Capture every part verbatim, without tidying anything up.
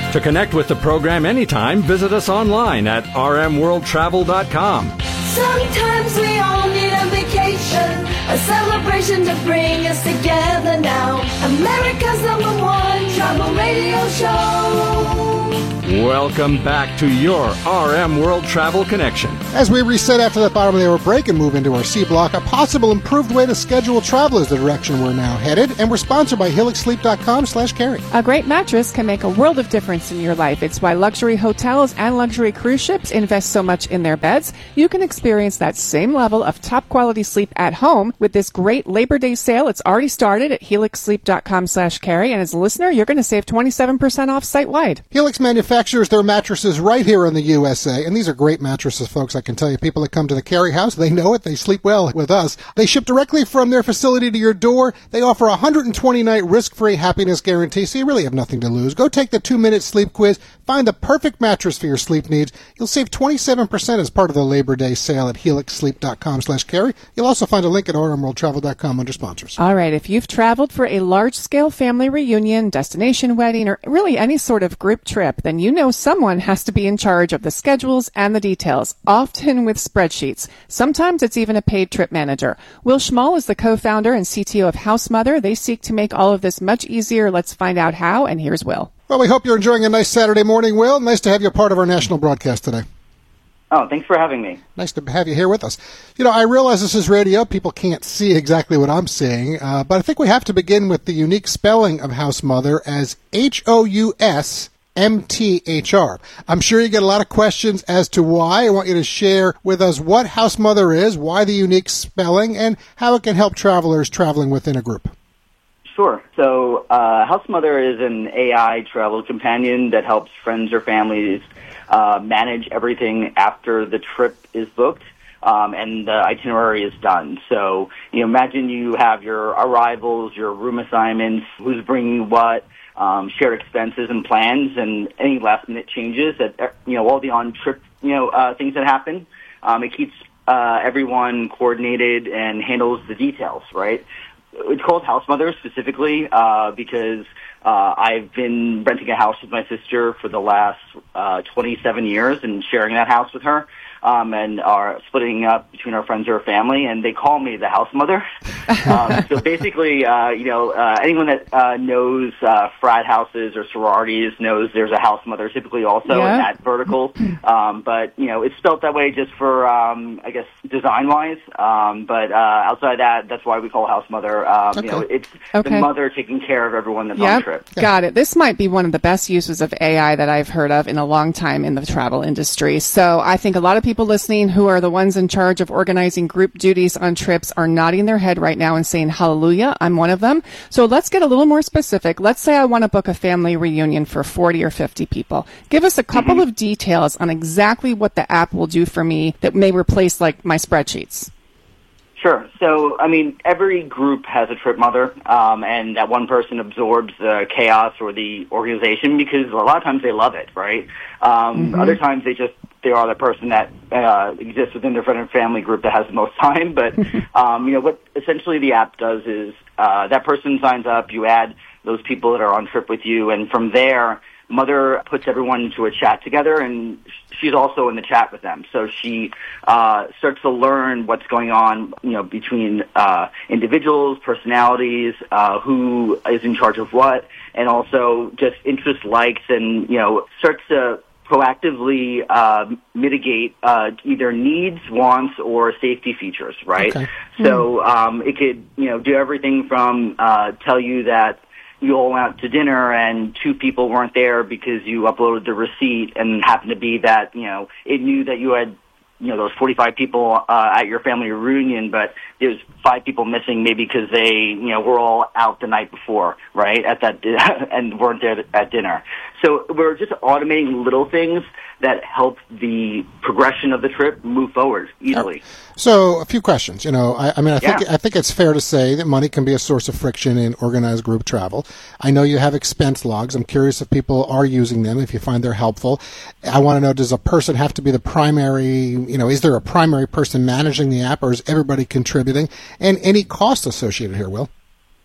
To connect with the program anytime, visit us online at r m world travel dot com. Sometimes we all need a vacation, a celebration to bring us together now. America's number one travel radio show. Welcome back to your R M World Travel Connection. As we reset after that bottom of the hour break and move into our C block, a possible improved way to schedule travel is the direction we're now headed, and we're sponsored by helix sleep dot com slash carry. A great mattress can make a world of difference in your life. It's why luxury hotels and luxury cruise ships invest so much in their beds. You can experience that same level of top quality sleep at home with this great Labor Day sale. It's already started at helix sleep dot com slash carry, and as a listener, you're going to save twenty-seven percent off site-wide. Helix manufactures their mattresses right here in the U S A, and these are great mattresses, folks. I can tell you, people that come to the Carry House, they know it. They sleep well with us. They ship directly from their facility to your door. They offer a one hundred twenty night risk-free happiness guarantee, so you really have nothing to lose. Go take the two-minute sleep quiz. Find the perfect mattress for your sleep needs. You'll save twenty-seven percent as part of the Labor Day sale at helix sleep dot com slash carry. You'll also find a link at r m world travel dot com under sponsors. All right, if you've traveled for a large-scale family reunion, destination wedding, or really any sort of group trip, then you know someone has to be in charge of the schedules and the details, often with spreadsheets. Sometimes it's even a paid trip manager. Will Schmall is the co-founder and C T O of HouseMother. They seek to make all of this much easier. Let's find out how, and here's Will. Well, we hope you're enjoying a nice Saturday morning, Will. Nice to have you a part of our national broadcast today. Oh, thanks for having me. Nice to have you here with us. You know, I realize this is radio. People can't see exactly what I'm saying, uh, but I think we have to begin with the unique spelling of HouseMother as H O U S M T H R. I'm sure you get a lot of questions as to why. I want you to share with us what HouseMother is, why the unique spelling, and how it can help travelers traveling within a group. Sure. So uh, HouseMother is an A I travel companion that helps friends or families uh, manage everything after the trip is booked um, and the itinerary is done. So, you know, imagine you have your arrivals, your room assignments, who's bringing what, um, shared expenses and plans, and any last-minute changes that, you know, all the on-trip, you know, uh, things that happen. Um, it keeps uh, everyone coordinated and handles the details, right? It's called HouseMother specifically uh, because uh, I've been renting a house with my sister for the last uh, twenty-seven years and sharing that house with her, um, and are splitting up between our friends or our family, and they call me the HouseMother. um, so basically, uh, you know, uh, anyone that uh, knows uh, frat houses or sororities knows there's a HouseMother typically also yeah. in that vertical. Um, but, you know, it's spelled that way just for, um, I guess, design-wise. Um, but uh, outside that, that's why we call HouseMother. Um, okay. You know, it's okay. the mother taking care of everyone that's yep. on the trip. Yeah. Got it. This might be one of the best uses of A I that I've heard of in a long time in the travel industry. So I think a lot of people listening who are the ones in charge of organizing group duties on trips are nodding their head right now and saying, hallelujah, I'm one of them. So let's get a little more specific. Let's say I want to book a family reunion for forty or fifty people. Give us a couple mm-hmm. of details on exactly what the app will do for me that may replace, like, my spreadsheets. Sure. So, I mean, every group has a trip mother, um, and that one person absorbs the chaos or the organization because a lot of times they love it, right? Um, mm-hmm. Other times they just, they are the person that uh, exists within their friend and family group that has the most time. But, um, you know, what essentially the app does is uh, that person signs up, you add those people that are on trip with you, and from there, Mother puts everyone into a chat together, and she's also in the chat with them. So she uh, starts to learn what's going on, you know, between uh, individuals, personalities, uh, who is in charge of what, and also just interest, likes, and, you know, starts to proactively uh, mitigate uh, either needs, wants, or safety features, right? Okay. So um, it could, you know, do everything from uh, tell you that you all went out to dinner and two people weren't there because you uploaded the receipt and happened to be that, you know, it knew that you had, you know, those forty-five people uh, at your family reunion, but there's five people missing maybe because they, you know, were all out the night before, right, at that and weren't there at dinner. So we're just automating little things that help the progression of the trip move forward easily. So a few questions. You know, I, I mean, I think yeah. I think it's fair to say that money can be a source of friction in organized group travel. I know you have expense logs. I'm curious if people are using them, if you find they're helpful. I want to know, does a person have to be the primary, you know, is there a primary person managing the app, or is everybody contributing? And any cost associated here, Will?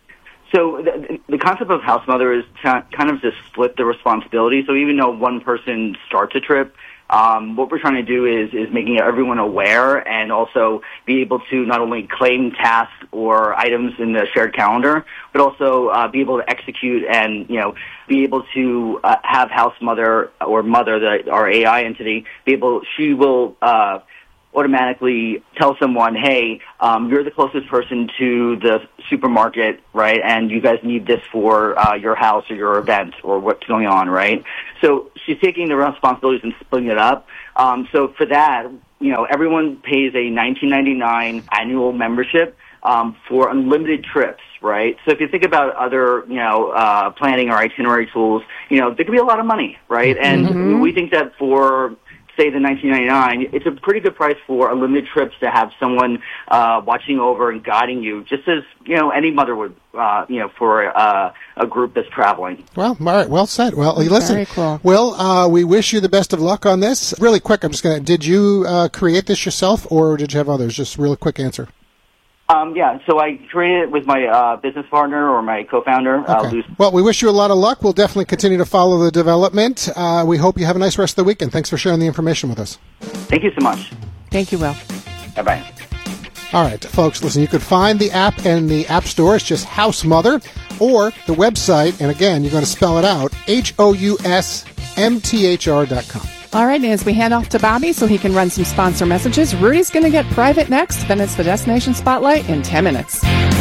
So the, the concept of house mother is to kind of to split the responsibility. So even though one person starts a trip, um, what we're trying to do is is making everyone aware and also be able to not only claim tasks or items in the shared calendar, but also uh, be able to execute and, you know, be able to uh, have house mother or mother, the, our A I entity, be able, she will uh, automatically tell someone, hey, um, you're the closest person to the supermarket, right, and you guys need this for uh, your house or your event or what's going on, right? So she's taking the responsibilities and splitting it up. Um, so for that, you know, everyone pays a nineteen ninety-nine annual membership um, for unlimited trips, right? So if you think about other, you know, uh, planning or itinerary tools, you know, there could be a lot of money, right? And mm-hmm. we think that for say the nineteen ninety-nine, it's a pretty good price for unlimited trips to have someone uh, watching over and guiding you, just as, you know, any mother would, uh, you know, for uh, a group that's traveling. Well, all right, well said. Well, listen, Very cool. Will, uh, we wish you the best of luck on this. Really quick, I'm just going to, did you uh, create this yourself or did you have others? Just really quick answer. Um, yeah, so I created it with my uh, business partner or my co-founder. Okay. Uh, Luce. Well, we wish you a lot of luck. We'll definitely continue to follow the development. Uh, we hope you have a nice rest of the weekend. Thanks for sharing the information with us. Thank you so much. Thank you, Will. Bye-bye. All right, folks, listen, you could find the app in the App Store. It's just House Mother, or the website, and again, you're going to spell it out, H O U S M T H R dot com. All right, and as we hand off to Bobby so he can run some sponsor messages, Rudy's going to get private next. Then it's the Destination Spotlight in ten minutes.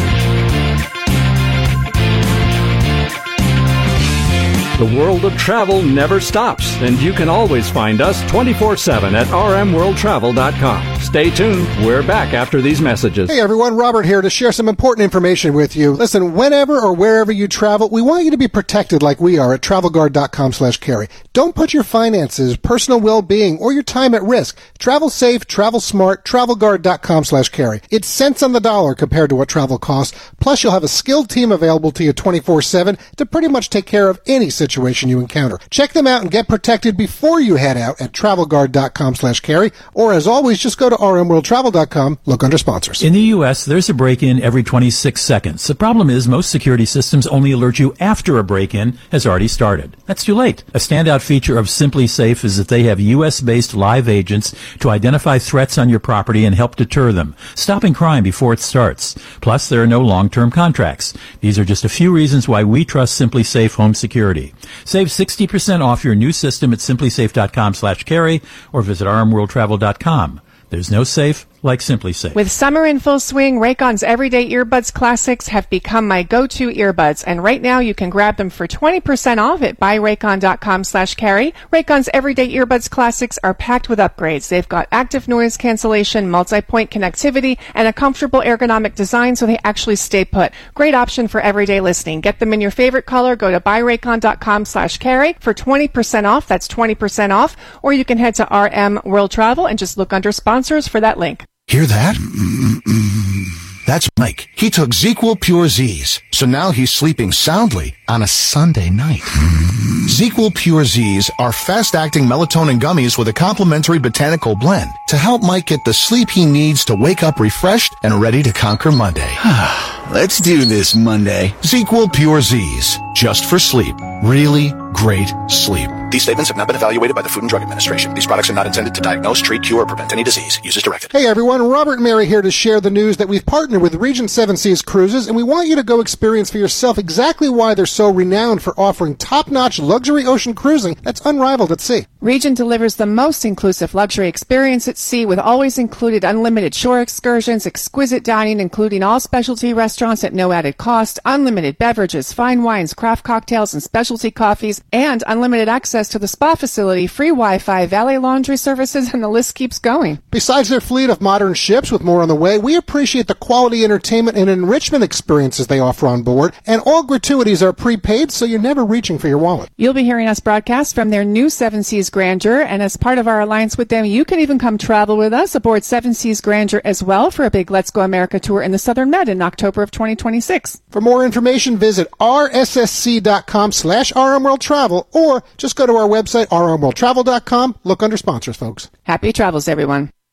The world of travel never stops, and you can always find us twenty-four seven at r m world travel dot com. Stay tuned. We're back after these messages. Hey everyone, Robert here to share some important information with you. Listen, whenever or wherever you travel, we want you to be protected like we are at travel guard dot com slash carry. Don't put your finances, personal well-being, or your time at risk. Travel safe, travel smart, travel guard dot com slash carry. It's cents on the dollar compared to what travel costs. Plus, you'll have a skilled team available to you twenty-four seven to pretty much take care of any situation you encounter. Check them out and get protected before you head out at travel guard dot com slash carry. Or as always, just go to r m world travel dot com, look under sponsors. In the U S, there's a break-in every twenty-six seconds. The problem is most security systems only alert you after a break-in has already started. That's too late. A standout feature of Simply Safe is that they have U S-based live agents to identify threats on your property and help deter them, stopping crime before it starts. Plus, there are no long-term contracts. These are just a few reasons why we trust Simply Safe Home Security. Save sixty percent off your new system at simply safe dot com slash carry or visit r m world travel dot com. There's no safe like Simply Safe. With summer in full swing, Raycon's Everyday Earbuds Classics have become my go-to earbuds, and right now you can grab them for twenty percent off at buy raycon dot com slash carry. Raycon's Everyday Earbuds Classics are packed with upgrades. They've got active noise cancellation, multi-point connectivity, and a comfortable ergonomic design so they actually stay put. Great option for everyday listening. Get them in your favorite color. Go to buy raycon dot com slash carry for twenty percent off. That's twenty percent off. Or you can head to R M World Travel and just look under sponsors for that link. Hear that? That's Mike. He took ZzzQuil Pure Z's, so now he's sleeping soundly on a Sunday night. ZzzQuil Pure Z's are fast-acting melatonin gummies with a complementary botanical blend to help Mike get the sleep he needs to wake up refreshed and ready to conquer Monday. Let's do this Monday. ZzzQuil Pure Z's, just for sleep. Really great sleep. These statements have not been evaluated by the Food and Drug Administration. These products are not intended to diagnose, treat, cure, or prevent any disease. Use as directed. Hey everyone, Robert and Mary here to share the news that we've partnered with Regent Seven Seas Cruises, and we want you to go experience for yourself exactly why they're so renowned for offering top-notch luxury ocean cruising that's unrivaled at sea. Regent delivers the most inclusive luxury experience at sea with always included unlimited shore excursions, exquisite dining including all specialty restaurants at no added cost, unlimited beverages, fine wines, craft cocktails, and specialty coffees, and unlimited access to the spa facility, free Wi-Fi, valet laundry services, and the list keeps going. Besides their fleet of modern ships with more on the way, we appreciate the quality entertainment and enrichment experiences they offer on board, and all gratuities are prepaid, so you're never reaching for your wallet. You'll be hearing us broadcast from their new Seven Seas Grandeur, and as part of our alliance with them, you can even come travel with us aboard Seven Seas Grandeur as well for a big Let's Go America tour in the Southern Med in October of twenty twenty-six. For more information, visit r s s c dot com slash r m world travel, or just go to our website, r m world travel dot com. Look under sponsors, folks. Happy travels, everyone.